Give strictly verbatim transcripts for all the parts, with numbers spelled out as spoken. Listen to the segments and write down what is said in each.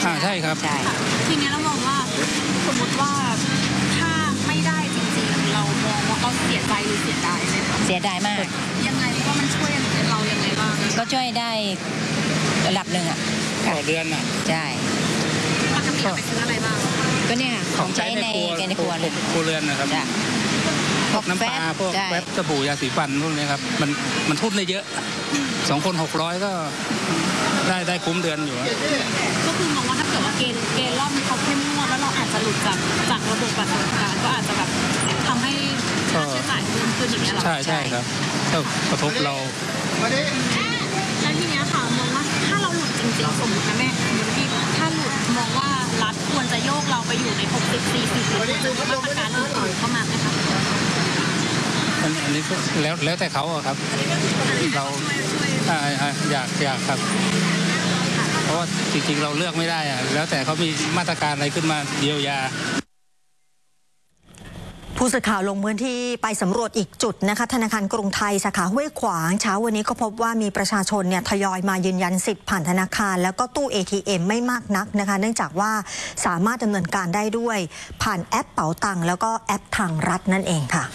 ช่ไหมใช่ครับใช่ทีนี้เรามองว่าสมมติว่าถ้าไม่ได้จริงๆเรามองว่าเราเสียใจหรือเสียดายไหมคะเสียดายมากยังไงว่ามันช่วยเรายังไงบ้างก็ช่วยได้ระดับหนึ่งอ่ะต่อเดือนอ่ะใช่ปกติไปซื้ออะไรบ้างก็เนี่ยของใช้ในในครัวเลยครัวเรือนนะครับพวกน้ำปลาพวกแป๊บสบู่ยาสีฟันพวกนี้ครับมันมันทุนได้เยอะสองคนหกร้อยก็ได้ได้คุ้มเดือนอยู่ก็คือมองว่าถ้าเกิดว่าเกณฑ์เกณฑ์รอบนี้เขาเข้มงวดแล้วเราอาจจะหลุดจากจากระบบบัตรสวัสดิการก็อาจจะแบบทำให้ค่าใช้จ่ายเพิ่มขึ้นอย่างเงี้ยหรอใช่ใช่ครับก็กระทบเราแล้วทีนี้ค่ะมองว่าถ้าเราหลุดจริงๆสมมตินะแม่สมมติที่ถ้าหลุดมองว่ารัฐควรจะโยกเราไปอยู่ในหกสิบ สี่สิบหรือจะมีมาตรการอื่นๆเข้ามาไหมคะอันนี้แล้วแล้วแต่เขาครับเราอยากอยากครับเพราะว่าจริงๆเราเลือกไม่ได้อะแล้วแต่เขามีมาตรการอะไรขึ้นมาเยียวยาผู้สื่อข่าวลงพื้นที่ไปสำรวจอีกจุดนะคะธนาคารกรุงไทยสาขาห้วยขวางเช้าวันนี้ก็พบว่ามีประชาชนเนี่ยทยอยมายืนยันสิทธิ์ผ่านธนาคารแล้วก็ตู้ เอ ที เอ็ม ไม่มากนักนะคะเนื่องจากว่าสามารถดำเนินการได้ด้วยผ่านแอปเป๋าตังค์แล้วก็แอปทางรัฐนั่นเองค่ะ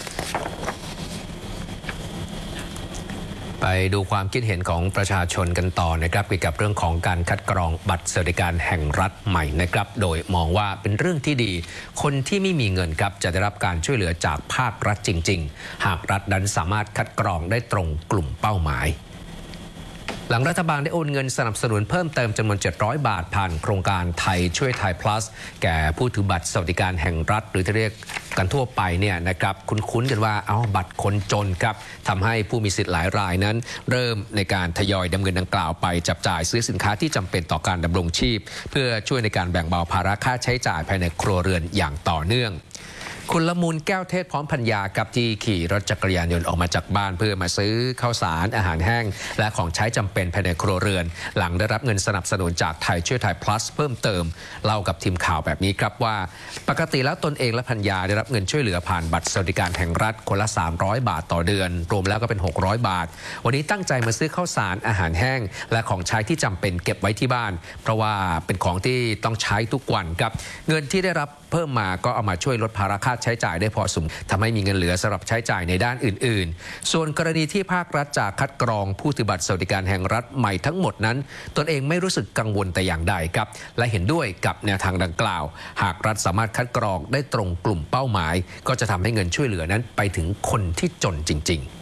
ไปดูความคิดเห็นของประชาชนกันต่อนะครับเกี่ยวกับเรื่องของการคัดกรองบัตรสวัสดิการแห่งรัฐใหม่นะครับโดยมองว่าเป็นเรื่องที่ดีคนที่ไม่มีเงินครับจะได้รับการช่วยเหลือจากภาครัฐจริงๆหากรัฐนั้นสามารถคัดกรองได้ตรงกลุ่มเป้าหมายหลังรัฐบาลได้โอนเงินสนับสนุนเพิ่มเติมจำนวนเจ็ดร้อยบาทผ่านโครงการไทยช่วยไทย plus แก่ผู้ถือบัตรสวัสดิการแห่งรัฐหรือที่เรียกกันทั่วไปเนี่ยนะครับคุ้นๆกันว่าเอาบัตรคนจนครับทำให้ผู้มีสิทธิ์หลายรายนั้นเริ่มในการทยอยนำเงินดังกล่าวไปจับจ่ายซื้อสินค้าที่จำเป็นต่อการดำรงชีพเพื่อช่วยในการแบ่งเบาภาระค่าใช้จ่ายภายในครัวเรือนอย่างต่อเนื่องคุณละมุนแก้วเทศพร้อมพัญญากับที่ขี่รถจักรยานยนต์ออกมาจากบ้านเพื่อมาซื้อข้าวสารอาหารแห้งและของใช้จำเป็นภายในครัวเรือนหลังได้รับเงินสนับสนุนจากไทยช่วยไทย plus เพิ่มเติมเล่ากับทีมข่าวแบบนี้ครับว่าปกติแล้วตนเองและพัญญาได้รับเงินช่วยเหลือผ่านบัตรสวัสดิการแห่งรัฐคนละสามร้อยบาทต่อเดือนรวมแล้วก็เป็นหกร้อยบาทวันนี้ตั้งใจมาซื้อข้าวสารอาหารแห้งและของใช้ที่จำเป็นเก็บไว้ที่บ้านเพราะว่าเป็นของที่ต้องใช้ทุกวันครับเงินที่ได้รับเพิ่มมาก็เอามาช่วยลดภาระค่าใช้จ่ายได้พอสมทำให้มีเงินเหลือสำหรับใช้จ่ายในด้านอื่นๆส่วนกรณีที่ภาครัฐจะคัดกรองผู้ถือบัตรสวัสดิการแห่งรัฐใหม่ทั้งหมดนั้นตนเองไม่รู้สึกกังวลแต่อย่างใดครับและเห็นด้วยกับแนวทางดังกล่าวหากรัฐสามารถคัดกรองได้ตรงกลุ่มเป้าหมายก็จะทำให้เงินช่วยเหลือนั้นไปถึงคนที่จนจริงๆ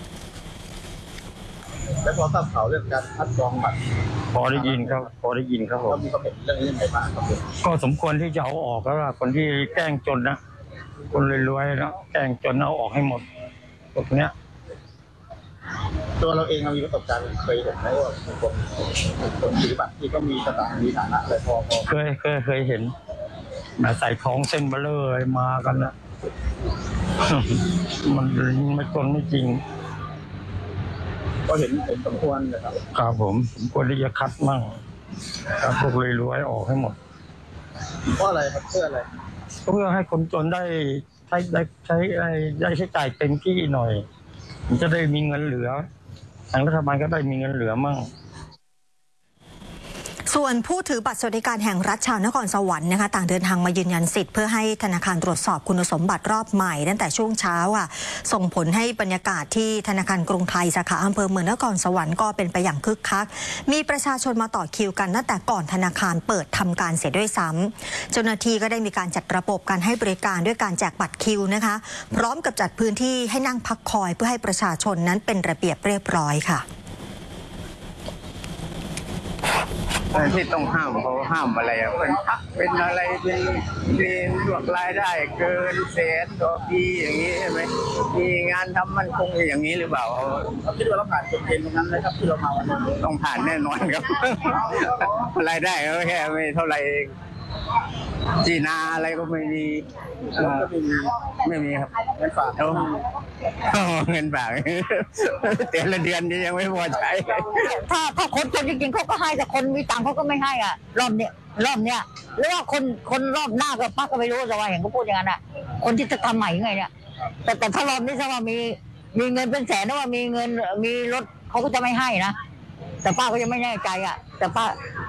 แล้วพอทราบข่าวเรื่องการคัดกรองบัตรพอได้ยินครับพอได้ยินครับผมมีความเห็นเรื่องนี้ยังไงบ้างครับก็สมควรที่จะเอาออกแล้วล่ะคนที่แกล้งจนนะคนรวยๆนะแกล้งจนเอาออกให้หมดพวกเนี้ยตัวเราเองเรามีประสบการณ์เคยเห็นไหมว่าคนคนถือบัตรที่ก็มีสถานะมีฐานะอะไรพอพอเคยเคยเคยเห็นมาใส่ทองเส้นเบลเลยมากันนะมันไม่จนไม่จริงก็เห็นเห็นสมควรเลยครับครับผมสมควรที่จะคัดมั่งครับพวกรวยๆออกให้หมดเพราะอะไรครับเพื่ออะไรเพื่อให้คนจนได้ใช้ได้ใช้ได้ใช้จ่ายเต็มที่หน่อยมันจะได้มีเงินเหลือทางรัฐบาลก็ได้มีเงินเหลือมั่งส่วนผู้ถือบัตรสวัสดิการแห่งรัฐชาวนครสวรรค์นะคะต่างเดินทางมายืนยันสิทธิ์เพื่อให้ธนาคารตรวจสอบคุณสมบัติรอบใหม่ตั้งแต่ช่วงเช้าอ่ะส่งผลให้บรรยากาศที่ธนาคารกรุงไทยสาขาอำเภอเมืองนครสวรรค์ก็เป็นไปอย่างคึกคักมีประชาชนมาต่อคิวกันตั้งแต่ก่อนธนาคารเปิดทำการเสียด้วยซ้ำเจ้าหน้าที่ก็ได้มีการจัดระบบการให้บริการด้วยการแจกบัตรคิวนะคะพร้อมกับจัดพื้นที่ให้นั่งพักคอยเพื่อให้ประชาชนนั้นเป็นระเบียบเรียบร้อยค่ะที่ต้องห้ามเขาห้ามอะไรอ่ะเป็นพักเป็นอะไรเป็นเป็นหลวงรายได้เกินแสนต่อปีอย่างนี้ใช่ไหมมีงานทำมันคงอย่างนี้หรือเปล่าเราคิดว่าเราผ่านเกณฑ์ตรงนั้นไหมครับที่เรามาวันนี้ต้องผ่านแน่นอนครับรายได้ก็แค่ไม่เท่าไหร่จีนาอะไรก็ไม่มีไม่มีครับเงินฝากเงินฝากแต่ละเดือนยังไม่พอใช้ถ้าถ้าคนจนจริงๆเขาก็ให้แต่คนมีตังค์เขาก็ไม่ให้อ่ะรอบเนี้ยรอบเนี้ยหรือว่าคนคนรอบหน้าก็ป้าก็ไม่รู้แต่ว่าเห็นเขาพูดอย่างนั้นอ่ะคนที่จะทำใหม่ยังไงเนี่ยแต่แต่ถ้ารอบนี้ถ้าว่ามีมีเงินเป็นแสนนะว่ามีเงินมีรถเขาก็จะไม่ให้นะแต่ป้าก็ยังไม่แน่ใจอ่ะแต่ป้า